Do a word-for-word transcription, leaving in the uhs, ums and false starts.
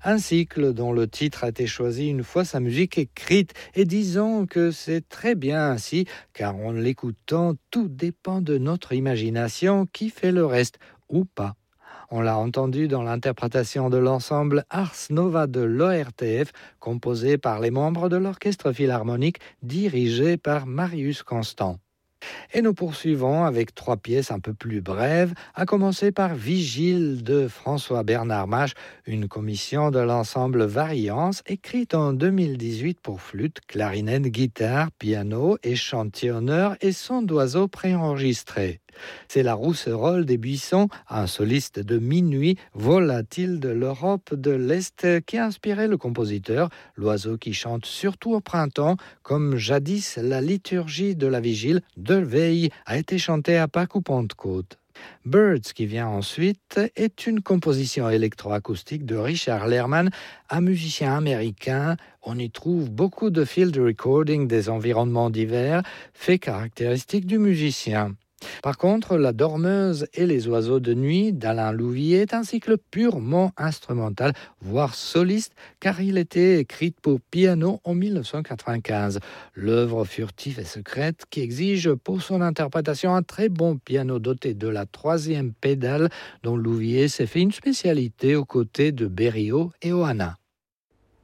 Un cycle dont le titre a été choisi une fois sa musique écrite. Et disons que c'est très bien ainsi, car en l'écoutant, tout dépend de notre imagination qui fait le reste, ou pas. On l'a entendu dans l'interprétation de l'ensemble Ars Nova de l'O R T F, composé par les membres de l'Orchestre Philharmonique, dirigé par Marius Constant. Et nous poursuivons avec trois pièces un peu plus brèves, à commencer par Vigile de François-Bernard Mache, une commission de l'ensemble Variance, écrite en deux mille dix-huit pour flûte, clarinette, guitare, piano et chantillonneur et son d'oiseau préenregistré. C'est la rousserolle des buissons, un soliste de minuit volatile de l'Europe de l'Est qui a inspiré le compositeur, l'oiseau qui chante surtout au printemps, comme jadis la liturgie de la vigile de veille a été chantée à Pâques ou Pentecôte. Birds, qui vient ensuite, est une composition électroacoustique de Richard Lehrman, un musicien américain. On y trouve beaucoup de field recording des environnements divers, fait caractéristique du musicien. Par contre, La Dormeuse et les oiseaux de nuit d'Alain Louvier est un cycle purement instrumental, voire soliste, car il était écrit pour piano en dix-neuf cent quatre-vingt-quinze. L'œuvre furtive et secrète qui exige pour son interprétation un très bon piano doté de la troisième pédale dont Louvier s'est fait une spécialité aux côtés de Berio et Ohana.